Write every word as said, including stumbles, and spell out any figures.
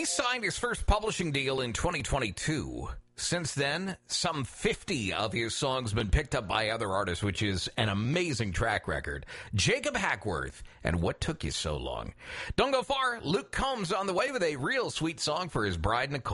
He signed his first publishing deal in twenty twenty-two. Since then, some fifty of his songs have been picked up by other artists, which is an amazing track record. Jacob Hackworth, and What Took You So Long? Don't go far. Luke Combs on the way with a real sweet song for his bride, Nicole.